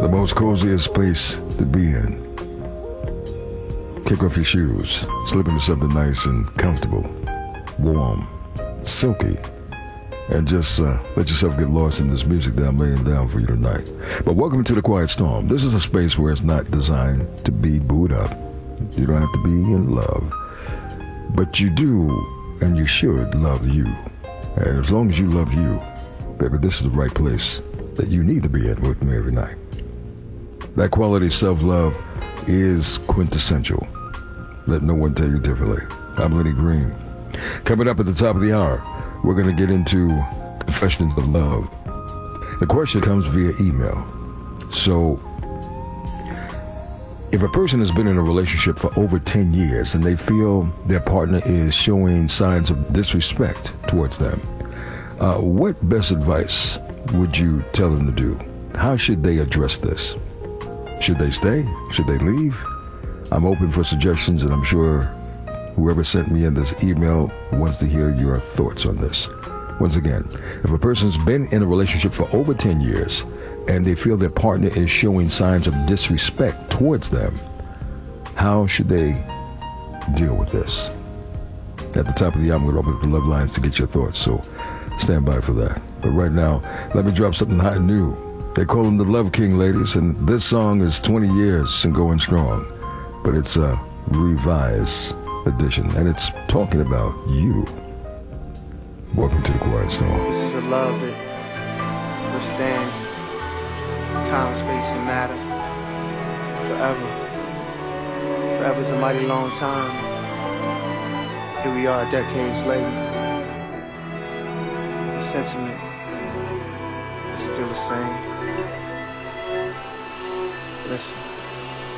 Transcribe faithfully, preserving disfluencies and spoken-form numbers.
the most coziest space to be in. Kick off your shoes, slip into something nice and comfortable, warm, silky, and just uh, let yourself get lost in this music that I'm laying down for you tonight. But welcome to the Quiet Storm. This is a space where it's not designed to be booed up. You don't have to be in love, but you do and you should love you. And as long as you love you, baby, this is the right place that you need to be in with me every night. That quality self-love is quintessential. Let no one tell you differently. I'm Lenny Green. Coming up at the top of the hour, we're going to get into confessions of love. The question comes via email. So, if a person has been in a relationship for over ten years and they feel their partner is showing signs of disrespect towards them, uh, what best advice would you tell them to do? How should they address this? Should they stay? Should they leave? I'm open for suggestions, and I'm sure whoever sent me in this email wants to hear your thoughts on this. Once again, if a person's been in a relationship for over ten years and they feel their partner is showing signs of disrespect towards them, how should they deal with this? At the top of the hour, I'm going to open up the love lines to get your thoughts, so stand by for that. But right now, let me drop something hot and new. They call him the Love King, ladies, and this song is twenty years and going strong. But it's a revised edition, and it's talking about you. Welcome to the Quiet Storm. This is a love that withstands time, space, and matter forever. Forever's a mighty long time. Here we are decades later. The sentiment is still the same. Listen.